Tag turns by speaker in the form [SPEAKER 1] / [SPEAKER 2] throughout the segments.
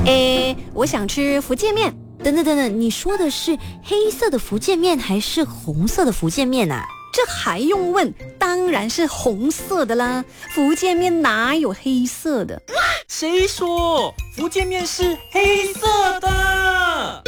[SPEAKER 1] 我想吃福建面。
[SPEAKER 2] 等等，你说的是黑色的福建面还是红色的福建面啊？
[SPEAKER 1] 这还用问？当然是红色的啦，福建面哪有黑色的？
[SPEAKER 3] 谁说福建面是黑色的？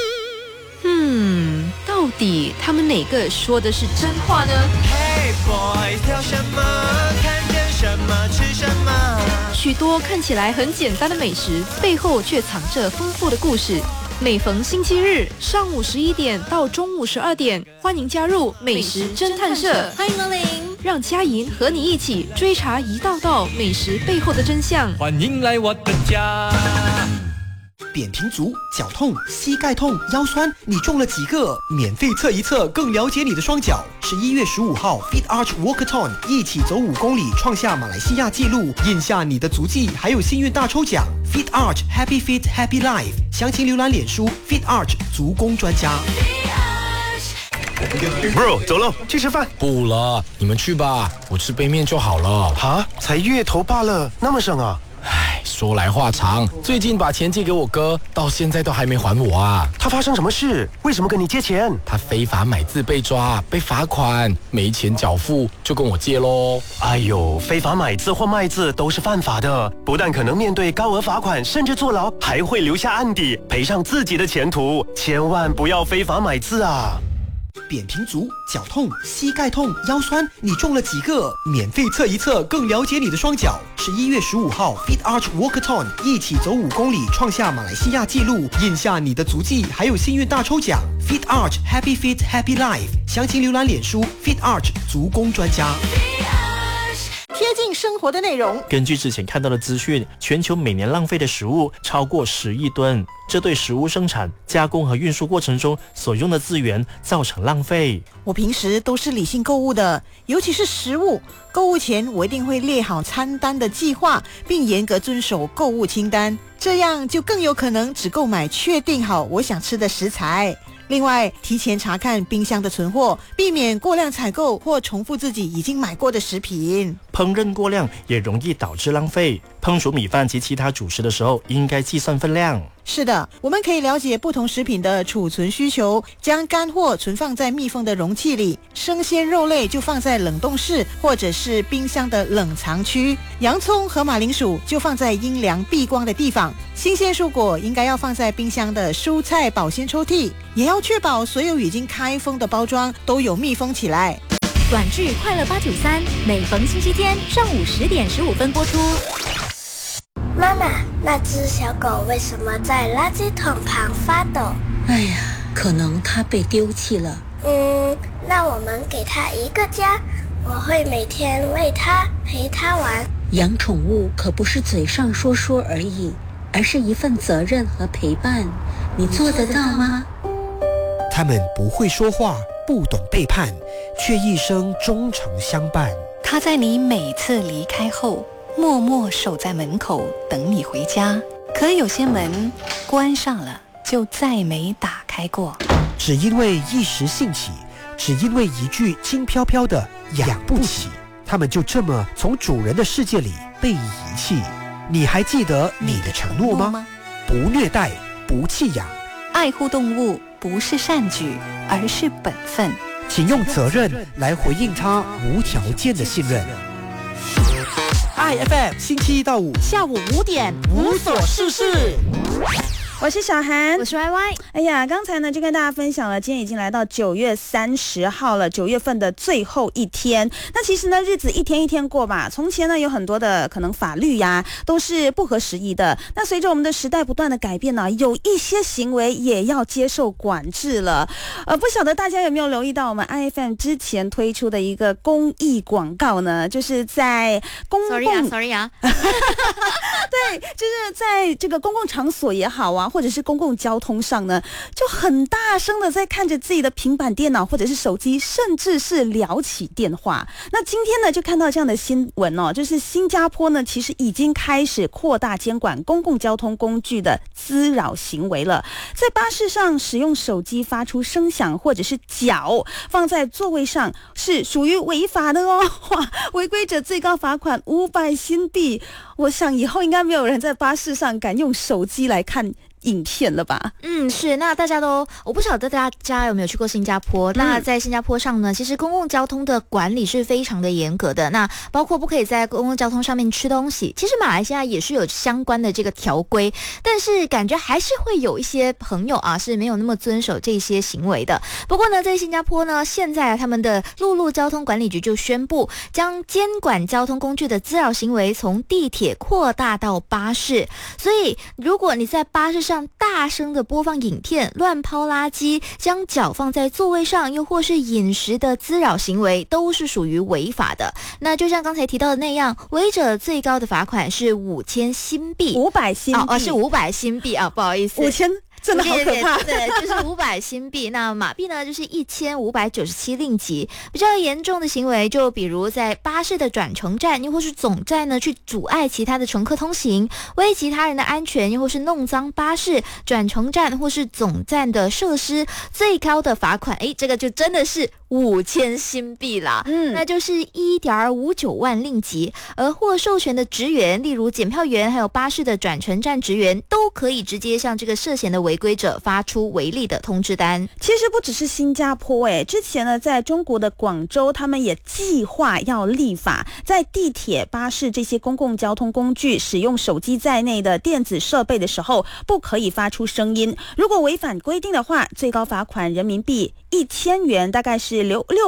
[SPEAKER 1] 到底他们哪个说的是真话呢？
[SPEAKER 4] Hey boy， 挑什么？看见什么吃什么？
[SPEAKER 1] 许多看起来很简单的美食，背后却藏着丰富的故事。每逢星期日上午11点到中午12点，欢迎加入美食侦探社，
[SPEAKER 2] 欢迎光临，
[SPEAKER 1] 让佳莹和你一起追查一道道美食背后的真相。
[SPEAKER 3] 欢迎来我的家。
[SPEAKER 5] 扁平足、脚痛、膝盖痛、腰酸，你中了几个？免费测一测，更了解你的双脚。11月15号 Fit Arch Walkathon， 一起走5公里，创下马来西亚纪录，印下你的足迹，还有幸运大抽奖。Fit Arch Happy Fit Happy Life， 详情浏览脸书 Fit Arch 足工专家。
[SPEAKER 6] Bro， 走喽，去吃饭。
[SPEAKER 7] 不了，你们去吧，我吃杯面就好了。
[SPEAKER 6] 哈，才月头罢了，那么省啊？
[SPEAKER 7] 唉，说来话长，最近把钱借给我哥，到现在都还没还我啊。
[SPEAKER 6] 他发生什么事？为什么跟你借钱？
[SPEAKER 7] 他非法买字被抓，被罚款，没钱缴付，就跟我借咯。
[SPEAKER 6] 哎呦，非法买字或卖字都是犯法的，不但可能面对高额罚款，甚至坐牢，还会留下案底，赔上自己的前途。千万不要非法买字啊！
[SPEAKER 5] 扁平足、脚痛、膝盖痛、腰酸，你中了几个？免费测一测，更了解你的双脚。11月15号 Fit Arch Walkathon， 一起走5公里，创下马来西亚纪录，印下你的足迹，还有幸运大抽奖。Fit Arch Happy Fit Happy Life， 详情浏览脸书 Fit Arch 足工专家。
[SPEAKER 8] 贴近生活的内容。
[SPEAKER 9] 根据之前看到的资讯，全球每年浪费的食物超过10亿吨，这对食物生产、加工和运输过程中所用的资源造成浪费。
[SPEAKER 8] 我平时都是理性购物的，尤其是食物。购物前我一定会列好餐单的计划，并严格遵守购物清单，这样就更有可能只购买确定好我想吃的食材。另外，提前查看冰箱的存货，避免过量采购或重复自己已经买过的食品。
[SPEAKER 9] 烹饪过量也容易导致浪费。烹煮米饭及其他主食的时候，应该计算分量。
[SPEAKER 8] 是的，我们可以了解不同食品的储存需求，将干货存放在密封的容器里，生鲜肉类就放在冷冻室或者是冰箱的冷藏区，洋葱和马铃薯就放在阴凉避光的地方，新鲜蔬果应该要放在冰箱的蔬菜保鲜抽屉，也要确保所有已经开封的包装都有密封起来。
[SPEAKER 2] 短剧快乐893，每逢星期天上午10点15分播出。
[SPEAKER 10] 妈妈，那只小狗为什么在垃圾桶旁发抖？
[SPEAKER 11] 哎呀，可能它被丢弃了。
[SPEAKER 10] 那我们给它一个家，我会每天喂它，陪它玩。
[SPEAKER 11] 养宠物可不是嘴上说说而已，而是一份责任和陪伴。你做得到吗？
[SPEAKER 5] 他们不会说话，不懂背叛，却一生忠诚相伴。
[SPEAKER 1] 他在你每次离开后，默默守在门口等你回家。可有些门关上了，就再没打开过。
[SPEAKER 5] 只因为一时兴起，只因为一句轻飘飘的养不起，他们就这么从主人的世界里被遗弃。你还记得你的承诺吗？不虐待，不弃养，
[SPEAKER 1] 爱护动物不是善举，而是本分。
[SPEAKER 5] 请用责任来回应他无条件的信任。IFM 星期一到五
[SPEAKER 8] 下午5点无所事事。我是小涵，
[SPEAKER 2] 我是 YY。
[SPEAKER 8] 哎呀，刚才呢就跟大家分享了，今天已经来到9月30号了，9月份的最后一天。那其实呢，日子一天一天过吧。从前呢，有很多的可能法律呀都是不合时宜的。那随着我们的时代不断的改变呢，有一些行为也要接受管制了。不晓得大家有没有留意到我们 IFM 之前推出的一个公益广告呢？就是在公共
[SPEAKER 2] Sorry 啊
[SPEAKER 8] 对，就是在这个公共场所也好啊， 或者是公共交通上呢，就很大声的在看着自己的平板电脑或者是手机，甚至是聊起电话。那今天呢就看到这样的新闻哦，就是新加坡呢其实已经开始扩大监管公共交通工具的滋扰行为了。在巴士上使用手机发出声响或者是脚放在座位上是属于违法的哦。哇，违规者最高罚款500新币。我想以后应该没有人在巴士上敢用手机来看影片了吧？
[SPEAKER 12] 是。那大家都，我不晓得大家有没有去过新加坡？那在新加坡上呢，其实公共交通的管理是非常的严格的。那包括不可以在公共交通上面吃东西。其实马来西亚也是有相关的这个条规，但是感觉还是会有一些朋友啊是没有那么遵守这些行为的。不过呢，在新加坡呢，现在他们的陆路交通管理局就宣布，将监管交通工具的滋扰行为从地铁扩大到巴士。所以，如果你在巴士上大声的播放影片、乱抛垃圾、将脚放在座位上，又或是饮食的滋扰行为，都是属于违法的。那就像刚才提到的那样，违者最高的罚款是5000新币
[SPEAKER 8] ，500新币
[SPEAKER 12] 是500新币啊，不好意思
[SPEAKER 8] ，5000。真的好可怕，
[SPEAKER 12] 对，就是500新币。那马币呢，就是1597令吉。比较严重的行为，就比如在巴士的转乘站，又或是总站呢，去阻碍其他的乘客通行，危及他人的安全，又或是弄脏巴士、转乘站或是总站的设施，最高的罚款，这个就真的是5000新币啦，那就是1.59万令吉。而获授权的职员，例如检票员，还有巴士的转乘站职员，都可以直接向这个涉嫌的违规者发出违例的通知单。
[SPEAKER 8] 其实不只是新加坡，之前呢，在中国的广州，他们也计划要立法，在地铁、巴士这些公共交通工具使用手机在内的电子设备的时候，不可以发出声音。如果违反规定的话，最高罚款人民币1000元，大概是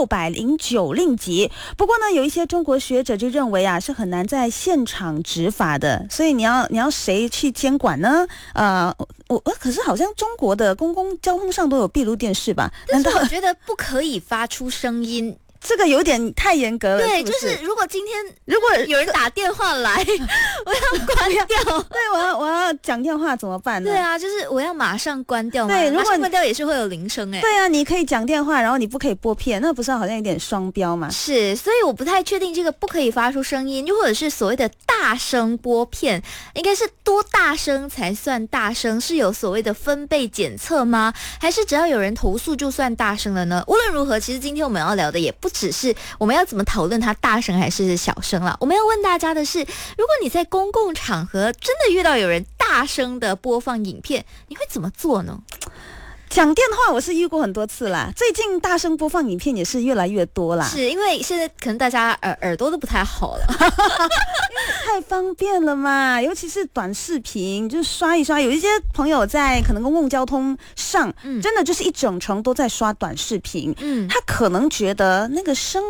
[SPEAKER 8] 609令吉。不过呢，有一些中国学者就认为是很难在现场执法的，所以你要谁去监管呢？可是好像中国的公共交通上都有闭路电视吧？
[SPEAKER 12] 但是我觉得不可以发出声音。
[SPEAKER 8] 这个有点太严格了。
[SPEAKER 12] 对，
[SPEAKER 8] 是不是
[SPEAKER 12] 就是如果今天有人打电话来，我要关掉。
[SPEAKER 8] 对，我要讲电话怎么办呢？
[SPEAKER 12] 对啊，就是我要马上关掉嘛。
[SPEAKER 8] 对，如果
[SPEAKER 12] 马上关掉也是会有铃声
[SPEAKER 8] 对啊，你可以讲电话，然后你不可以播片，那不是好像有点双标吗？
[SPEAKER 12] 是，所以我不太确定这个不可以发出声音，又或者是所谓的大声播片，应该是多大声才算大声？是有所谓的分贝检测吗？还是只要有人投诉就算大声了呢？无论如何，其实今天我们要聊的也不只是我们要怎么讨论它大声还是小声了。我们要问大家的是，如果你在公共场合真的遇到有人大声的播放影片，你会怎么做呢？
[SPEAKER 8] 讲电话我是遇过很多次啦，最近大声播放影片也是越来越多啦。
[SPEAKER 12] 是因为现在可能大家耳朵都不太好了，
[SPEAKER 8] 太方便了嘛，尤其是短视频，就是刷一刷。有一些朋友在可能公共交通上，真的就是一整程都在刷短视频，他可能觉得那个声